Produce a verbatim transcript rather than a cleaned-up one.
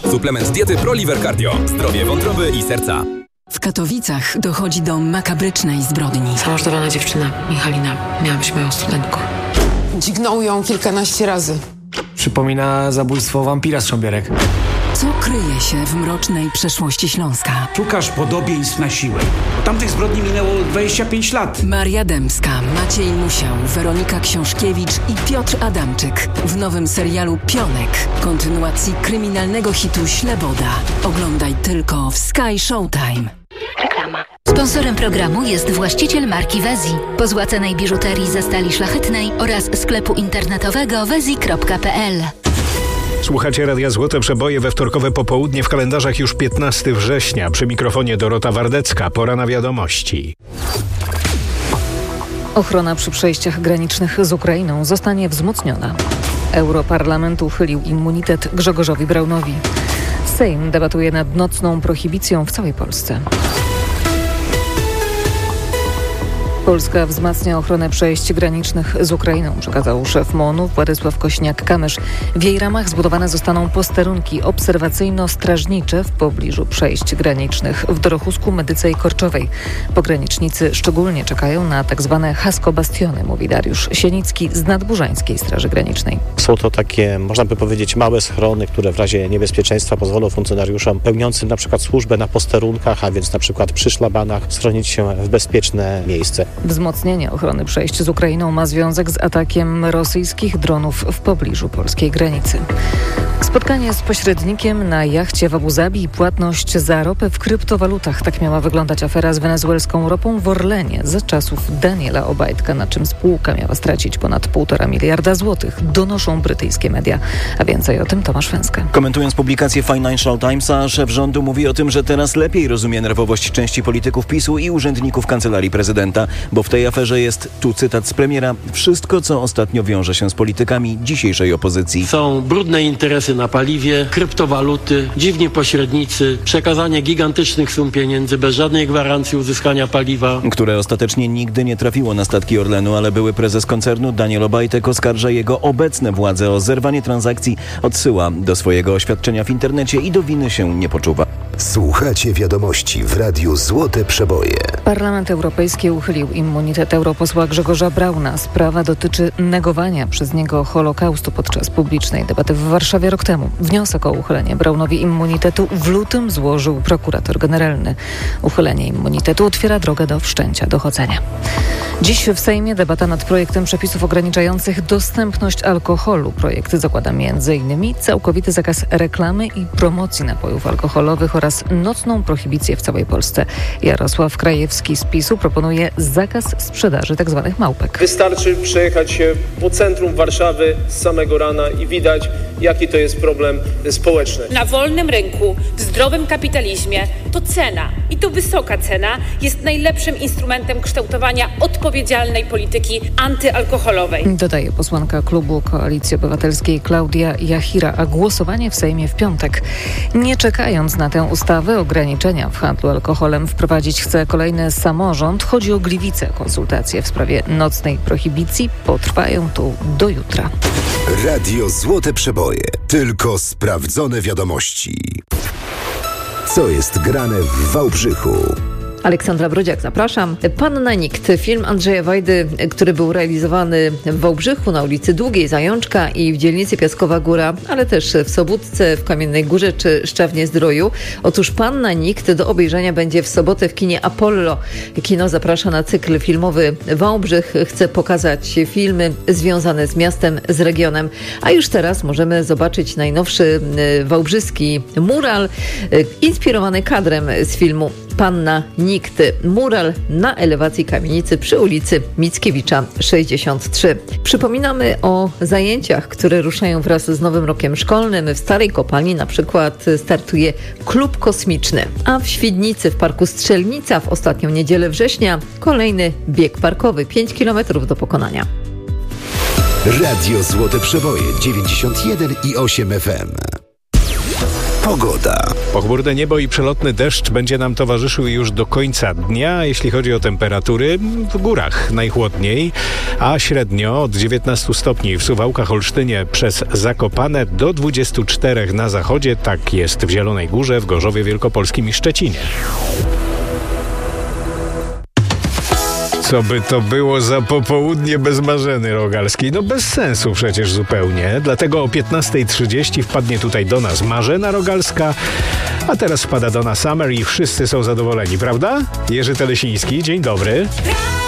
Suplement diety ProLiver Cardio. Zdrowie wątroby i serca. W Katowicach dochodzi do makabrycznej zbrodni. Zamordowana dziewczyna, Michalina, miała być moją studentką. Dźgnął ją kilkanaście razy. Przypomina zabójstwo wampira z Szambierek. Co kryje się w mrocznej przeszłości Śląska? Szukasz podobieństw na siłę. Od tamtych zbrodni minęło dwadzieścia pięć lat. Maria Dębska, Maciej Musiał, Weronika Książkiewicz i Piotr Adamczyk w nowym serialu Pionek, kontynuacji kryminalnego hitu Śleboda. Oglądaj tylko w Sky Showtime. Reklama. Sponsorem programu jest właściciel marki Wezi, pozłacanej biżuterii ze stali szlachetnej oraz sklepu internetowego wezi kropka pe el. Słuchacie Radia Złote Przeboje we wtorkowe popołudnie, w kalendarzach już piętnastego września. Przy mikrofonie Dorota Wardecka. Pora na wiadomości. Ochrona przy przejściach granicznych z Ukrainą zostanie wzmocniona. Europarlament uchylił immunitet Grzegorzowi Braunowi. Sejm debatuje nad nocną prohibicją w całej Polsce. Polska wzmacnia ochronę przejść granicznych z Ukrainą, przekazał szef M O N-u Władysław Kośniak-Kamysz. W jej ramach zbudowane zostaną posterunki obserwacyjno-strażnicze w pobliżu przejść granicznych w Dorochusku, Medyce i Korczowej. Pogranicznicy szczególnie czekają na tak zwane hasko-bastiony, mówi Dariusz Sienicki z Nadburzańskiej Straży Granicznej. Są to takie, można by powiedzieć, małe schrony, które w razie niebezpieczeństwa pozwolą funkcjonariuszom pełniącym na przykład służbę na posterunkach, a więc na przykład przy szlabanach, schronić się w bezpieczne miejsce. Wzmocnienie ochrony przejść z Ukrainą ma związek z atakiem rosyjskich dronów w pobliżu polskiej granicy. Spotkanie z pośrednikiem na jachcie w Abu Zabi i płatność za ropę w kryptowalutach. Tak miała wyglądać afera z wenezuelską ropą w Orlenie za czasów Daniela Obajtka, na czym spółka miała stracić ponad półtora miliarda złotych, donoszą brytyjskie media. A więcej o tym Tomasz Węska. Komentując publikację Financial Timesa, szef rządu mówi o tym, że teraz lepiej rozumie nerwowość części polityków PiSu i urzędników Kancelarii Prezydenta, bo w tej aferze jest, tu cytat z premiera, wszystko, co ostatnio wiąże się z politykami dzisiejszej opozycji. Są brudne interesy na paliwie, kryptowaluty, dziwni pośrednicy, przekazanie gigantycznych sum pieniędzy bez żadnej gwarancji uzyskania paliwa. Które ostatecznie nigdy nie trafiło na statki Orlenu, ale były prezes koncernu Daniel Obajtek oskarża jego obecne władze o zerwanie transakcji, odsyła do swojego oświadczenia w internecie i do winy się nie poczuwa. Słuchacie wiadomości w Radiu Złote Przeboje. Parlament Europejski uchylił immunitet europosła Grzegorza Brauna. Sprawa dotyczy negowania przez niego Holokaustu podczas publicznej debaty w Warszawie rok temu. Wniosek o uchylenie Braunowi immunitetu w lutym złożył prokurator generalny. Uchylenie immunitetu otwiera drogę do wszczęcia dochodzenia. Dziś w Sejmie debata nad projektem przepisów ograniczających dostępność alkoholu. Projekt zakłada między innymi całkowity zakaz reklamy i promocji napojów alkoholowych oraz nocną prohibicję w całej Polsce. Jarosław Krajewski z PiSu proponuje zakaz sprzedaży tzw. małpek. Wystarczy przejechać się po centrum Warszawy z samego rana i widać, jaki to jest problem społeczny. Na wolnym rynku, w zdrowym kapitalizmie to cena i to wysoka cena jest najlepszym instrumentem kształtowania odpowiedzialnej polityki antyalkoholowej. Dodaje posłanka klubu Koalicji Obywatelskiej Klaudia Jachira, a głosowanie w Sejmie w piątek. Nie czekając na tę ustawę, ograniczenia w handlu alkoholem wprowadzić chce kolejny samorząd. Chodzi o Gliwice. Konsultacje w sprawie nocnej prohibicji potrwają tu do jutra. Radio Złote Przeboje. Tylko sprawdzone wiadomości. Co jest grane w Wałbrzychu? Aleksandra Brodziak, zapraszam. Panna Nikt, film Andrzeja Wajdy, który był realizowany w Wałbrzychu na ulicy Długiej, Zajączka i w dzielnicy Piaskowa Góra, ale też w Sobótce, w Kamiennej Górze czy Szczawnie-Zdroju. Otóż Panna Nikt do obejrzenia będzie w sobotę w kinie Apollo. Kino zaprasza na cykl filmowy Wałbrzych. Chce pokazać filmy związane z miastem, z regionem. A już teraz możemy zobaczyć najnowszy wałbrzyski mural inspirowany kadrem z filmu Panna Nikt. Mural na elewacji kamienicy przy ulicy Mickiewicza sześćdziesiąt trzy. Przypominamy o zajęciach, które ruszają wraz z nowym rokiem szkolnym. W Starej Kopalni na przykład startuje klub kosmiczny, a w Świdnicy w Parku Strzelnica w ostatnią niedzielę września kolejny bieg parkowy, pięć kilometrów do pokonania. Radio Złote Przeboje dziewięćdziesiąt jeden i osiem F M. Pogoda. Pochmurne niebo i przelotny deszcz będzie nam towarzyszył już do końca dnia. Jeśli chodzi o temperatury, w górach najchłodniej, a średnio od dziewiętnastu stopni w Suwałkach, Olsztynie przez Zakopane do dwudziestu czterech na zachodzie. Tak jest w Zielonej Górze, w Gorzowie Wielkopolskim i Szczecinie. Co by to było za popołudnie bez Marzeny Rogalskiej? No bez sensu przecież zupełnie. Dlatego o piętnasta trzydzieści wpadnie tutaj do nas Marzena Rogalska, a teraz wpada do nas Summer i wszyscy są zadowoleni, prawda? Jerzy Telesiński, dzień dobry.